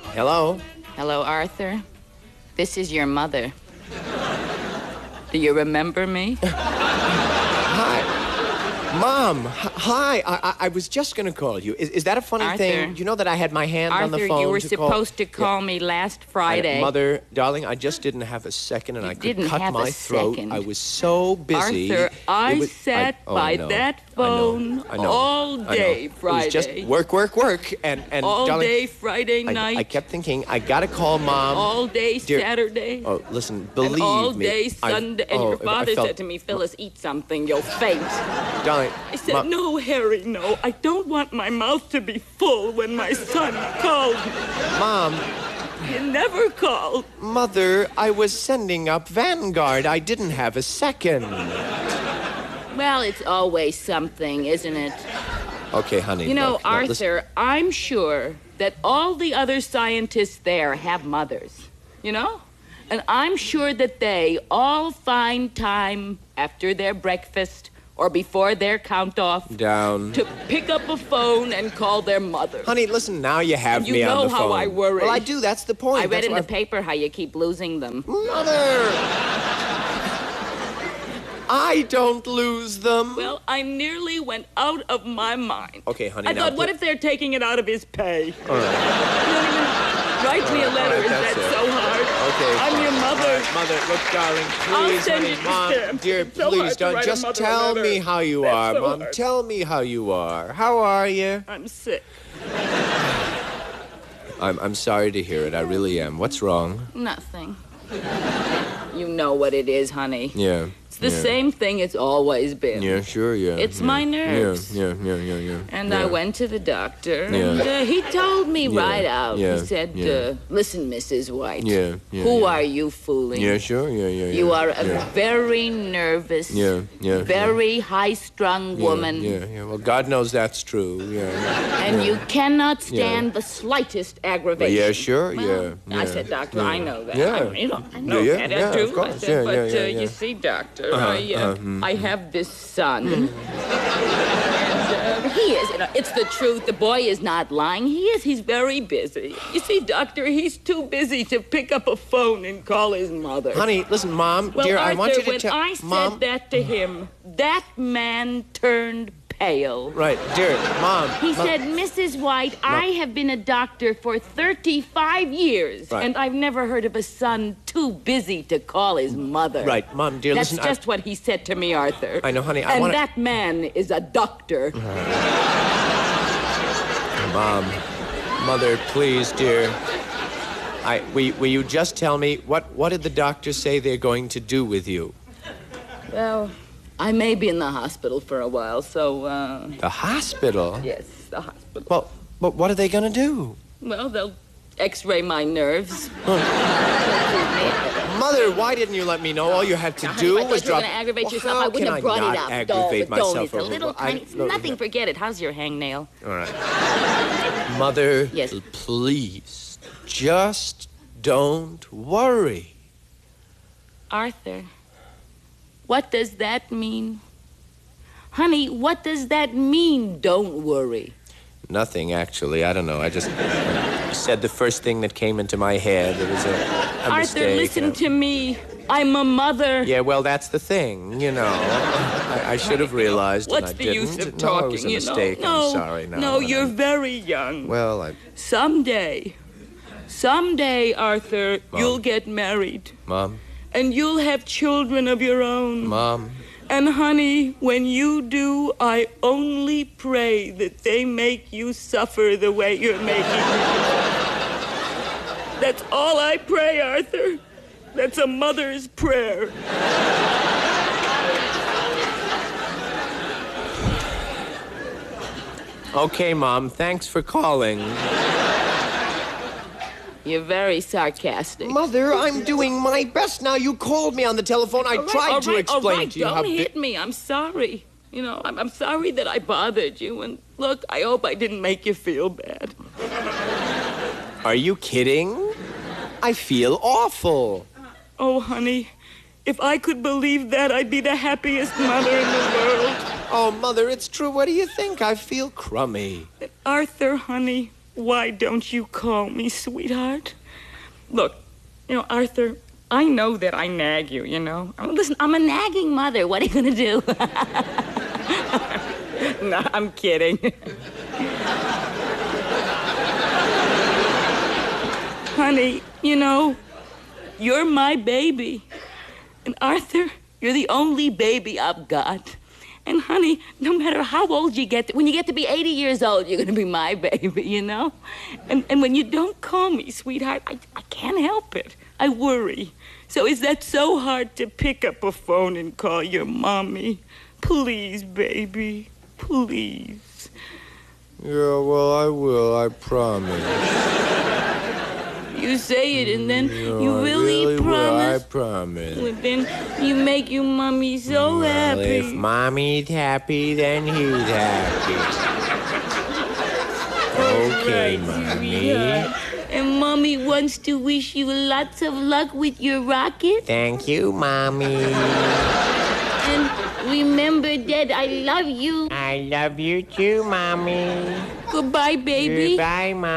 Hello? Hello, Arthur. This is your mother. Do you remember me? Hi. Mom, hi. I was just going to call you. Is that a funny Arthur. thing? You know that I had my hand on the phone Arthur, you were to supposed to call me last Friday. Mother, darling, I just didn't have a second, and I could didn't cut have my a throat. second. I was so busy. Arthur, I sat by that phone all day Friday. It was just work, and all darling, day Friday night. I kept thinking, I got to call Mom. All day Dear, Saturday. Oh, listen, believe and all me. day Sunday. And your father said to me, Phyllis, eat something, you'll faint. Darling, I said, no, Harry, no. I don't want my mouth to be full when my son called me. Mom. You never called. Mother, I was sending up Vanguard. I didn't have a second. Well, it's always something, isn't it? Okay, honey. You know, look, Arthur, I'm sure that all the other scientists there have mothers, you know? And I'm sure that they all find time after their breakfast or before their count-off down to pick up a phone and call their mother. Honey, listen, now you have me on the phone. You know how I worry. Well, I do. That's the point. I read in the paper how you keep losing them. Mother! I don't lose them. Well, I nearly went out of my mind. Okay, honey, I thought, what if they're taking it out of his pay? All right. Write me a letter. Right, Is that so hard? Okay. I'm your mother. Mother, look, darling, I'll please, send honey, you the Mom, stamp. dear, It's so please hard to don't. write a Just mother a tell letter. me how you That's are, so Mom. hard. Tell me how you are. How are you? I'm sick. I'm sorry to hear it. I really am. What's wrong? Nothing. You know what it is, honey. Yeah. It's the same thing it's always been. Yeah, sure, yeah. It's my nerves. Yeah. And I went to the doctor, Yeah. and he told me right out. Yeah. He said, listen, Mrs. White. Yeah. Who are you fooling? Yeah, sure, yeah. You are a very nervous, very high-strung woman. Yeah. Well, God knows that's true, yeah. And you cannot stand the slightest aggravation. Yeah, sure, Well, yeah. I said, Doctor, I know that. Yeah. I know that. Yeah, That's of true. course. I said, Yeah, but yeah. you see, Doctor, I have this son. And he is, it's the truth. The boy is not lying. He is. He's very busy. You see, Doctor, he's too busy to pick up a phone and call his mother. Honey, listen, Mom, Well, dear, Arthur, I want you to when tell... I said Mom? that to him, that man turned pale. Right, dear, Mom. He said, Mrs. White, I have been a doctor for 35 years, Right. and I've never heard of a son too busy to call his mother. Right, Mom, dear, That's listen... just what he said to me, Arthur. I know, honey, I And wanna... that man is a doctor. Mom, Mother, please, dear. Will you just tell me, what did the doctor say they're going to do with you? Well, I may be in the hospital for a while, so, The hospital? Yes, the hospital. Well, but what are they going to do? Well, they'll x-ray my nerves. Mother, why didn't you let me know? All you had to do was drop... You're going to aggravate yourself. How I wouldn't can have brought not it up. aggravate Don't. myself It's a over... little tiny... Look, nothing, forget it. How's your hangnail? All right. Mother, Yes. please, just don't worry. Arthur, what does that mean? Honey, what does that mean, don't worry? Nothing, actually. I don't know. I just said the first thing that came into my head. It was a Arthur, mistake. listen to me. I'm a mother. Yeah, well, that's the thing, you know. I should have realized, What's and I the didn't. use of No, talking, it was a you mistake. know? I'm sorry. No, you're very young. Well, Someday, Arthur, you'll get married. Mom. And you'll have children of your own. Mom. And, honey, when you do, I only pray that they make you suffer the way you're making me. That's all I pray, Arthur. That's a mother's prayer. Okay, Mom, thanks for calling. You're very sarcastic. Mother, I'm doing my best now. You called me on the telephone. I tried to explain to you how... Don't hit me. I'm sorry. You know, I'm sorry that I bothered you. And look, I hope I didn't make you feel bad. Are you kidding? I feel awful. Oh, honey, if I could believe that, I'd be the happiest mother in the world. Oh, Mother, it's true. What do you think? I feel crummy. Arthur, honey, why don't you call me, sweetheart? Look, Arthur, I know that I nag you, Listen, I'm a nagging mother. What are you going to do? No, I'm kidding. Honey, you're my baby. And Arthur, you're the only baby I've got. And honey, no matter how old you get, when you get to be 80 years old, you're going to be my baby, And when you don't call me, sweetheart, I can't help it. I worry. So is that so hard to pick up a phone and call your mommy? Please, baby, please. Yeah, well, I will, I promise. You say it and then No, you I really will, promise? I promise. Well, then you make your mommy so Well, happy. if Mommy's happy, then he's happy. Okay, Right, Mommy. sweetheart. And Mommy wants to wish you lots of luck with your rocket. Thank you, Mommy. And remember, Dad, I love you. I love you too, Mommy. Goodbye, baby. Goodbye, Mommy.